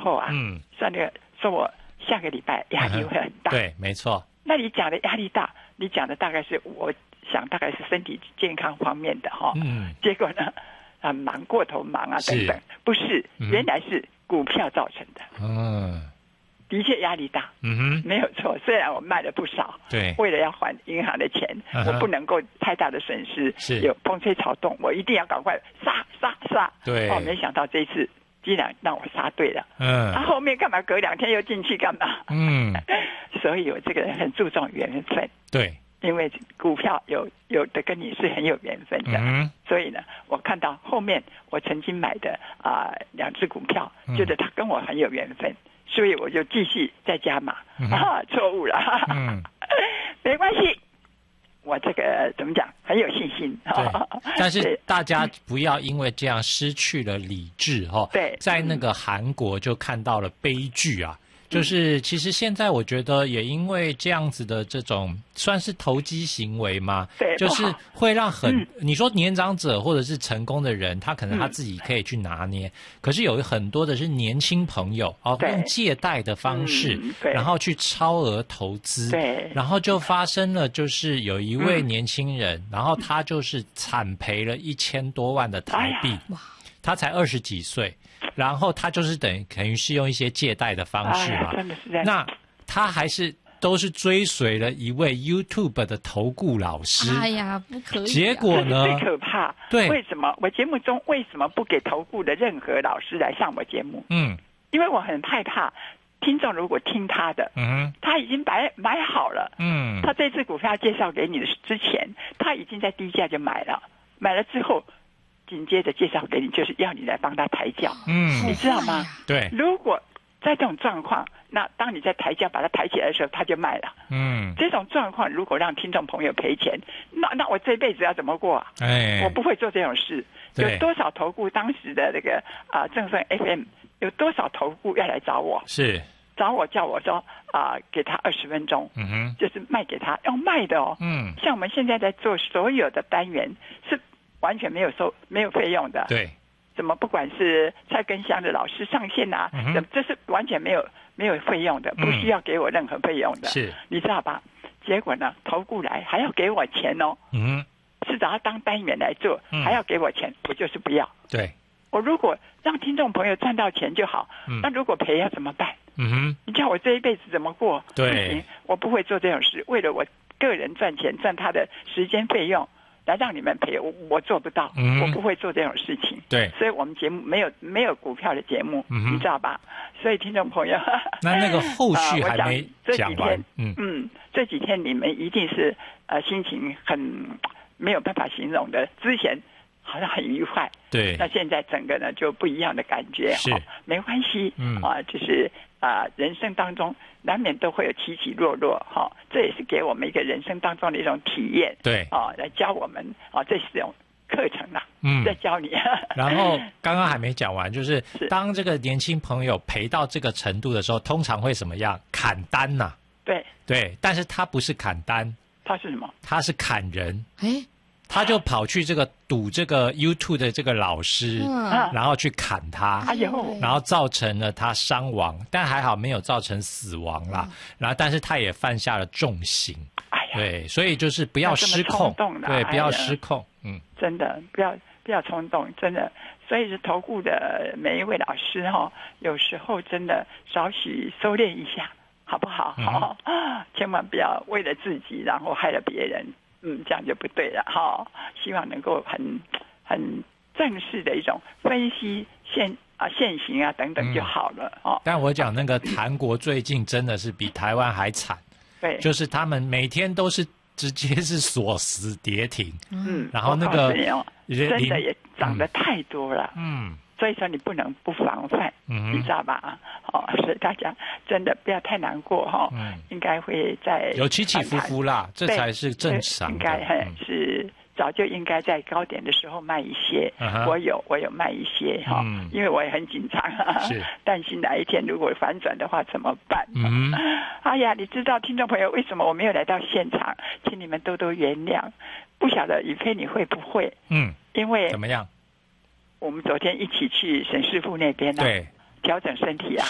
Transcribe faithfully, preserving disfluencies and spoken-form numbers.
候啊，嗯，说那个说我下个礼拜压力会很大， 嗯、对，没错。 那你讲的压力大，你讲的大概是我想大概是身体健康方面的哈，嗯，结果呢，啊忙过头忙啊等等，不是，原来是股票造成的，嗯。的确压力大，嗯哼，没有错。虽然我卖了不少， 对， 为了要还银行的钱，嗯、我不能够太大的损失， 是有风吹草动，我一定要赶快杀杀杀。 对， 哦，没想到这一次竟然让我杀对了，嗯，他、啊、后面干嘛隔两天又进去干嘛？嗯，所以我这个人很注重缘分， 对， 因为股票有有的跟你是很有缘分的，嗯，所以呢，我看到后面我曾经买的啊、呃、两只股票，觉得它跟我很有缘分。所以我就继续再加码，嗯、啊，错误了，嗯、没关系，我这个怎么讲很有信心。 对，但是大家不要因为这样失去了理智哈。 对， 在那个韩国就看到了悲剧啊。就是其实现在我觉得也因为这样子的这种算是投机行为嘛， 对， 就是会让很、嗯、你说年长者或者是成功的人，他可能他自己可以去拿捏，嗯、可是有很多的是年轻朋友哦，用借贷的方式，嗯、然后去超额投资， 对， 然后就发生了就是有一位年轻人，嗯、然后他就是惨赔了一千多万的台币，哇、哎，他才二十几岁。然后他就是等于等于是用一些借贷的方式嘛， 真的是这样。 那他还是都是追随了一位 YouTube 的投顾老师。 哎呀，不可以、啊！ 结果呢？ 最可怕。 对， 为什么我节目中为什么不给投顾的任何老师来上我节目？嗯，因为我很害怕听众如果听他的，嗯，他已经买买好了，嗯，他这支股票介绍给你的之前，他已经在低价就买了，买了之后。紧接着介绍给你，就是要你来帮他抬轿，嗯，你知道吗？ 对， 如果在这种状况，那当你在抬轿把它抬起来的时候，他就卖了，嗯，这种状况如果让听众朋友赔钱，那那我这辈子要怎么过啊？哎，我不会做这种事。有多少投顾当时的那个啊正盛 F M 有多少投顾要来找我？ 是找我叫我说啊、呃，给他二十分钟，嗯哼，就是卖给他，要卖的哦，嗯，像我们现在在做所有的单元是。完全没有收没有费用的， 对， 怎么不管是蔡根香的老师上线啊，嗯、这是完全没有没有费用的，不需要给我任何费用的， 是、嗯， 你知道吧？结果呢，投顾来还要给我钱哦，嗯，是找他当单元来做，嗯、还要给我钱，我就是不要。 对， 我如果让听众朋友赚到钱就好，嗯、那如果赔要怎么办？嗯哼，你叫我这一辈子怎么过？ 对， 不行，我不会做这种事，为了我个人赚钱赚他的时间费用。来让你们赔我，我做不到，嗯、我不会做这种事情。 对， 所以我们节目没有没有股票的节目，嗯、你知道吧？所以听众朋友， 那那个后续还没讲完。 呃、嗯嗯，这几天你们一定是呃心情很没有办法形容的，之前好像很愉快， 对， 那现在整个呢就不一样的感觉。 是， 哦、没关系，嗯啊，就是啊、呃，人生当中难免都会有起起落落，哈、哦，这也是给我们一个人生当中的一种体验， 对， 啊、哦，来教我们啊、哦，这是一种课程啊，嗯，在教你。 然后刚刚还没讲完，就是当这个年轻朋友赔到这个程度的时候，通常会什么样？砍单呐、啊， 对对，但是他不是砍单， 他是什么？ 他是砍人， 哎。 他就跑去这个赌这个 YouTube 的这个老师，嗯、然后去砍他， 哎呦， 然后造成了他伤亡，但还好没有造成死亡啦。嗯、然后，但是他也犯下了重刑。 哎呀， 对，所以就是不要失控，对，不要失控，嗯， 真的不要不要冲动，真的。所以是投顾的每一位老师哈、哦，有时候真的少许收敛一下，好不好？好、嗯，千万不要为了自己，然后害了别人。嗯，这样就不对了哈、哦。希望能够很很正式的一种分析现啊现行啊等等就好了、嗯、哦。 但我讲那个韩国最近真的是比台湾还惨， 对， 就是他们每天都是直接是锁死跌停， 嗯， 然后那个、 哦、真的也涨得太多了， 嗯。 所以说你不能不防范，嗯、你知道吧？哦，所以大家真的不要太难过哈、哦，嗯、应该会在有起起伏伏啦，这才是正常的。 应该嗯、是早就应该在高点的时候卖一些，嗯、我有我有卖一些哈、嗯，因为我也很紧张， 是担心哪一天如果反转的话怎么办？ 嗯， 哎呀，你知道听众朋友为什么我没有来到现场？请你们多多原谅。不晓得宇飞你会不会？ 嗯， 因为怎么样？ 我们昨天一起去沈师傅那边呢、啊， 对， 调整身体啊。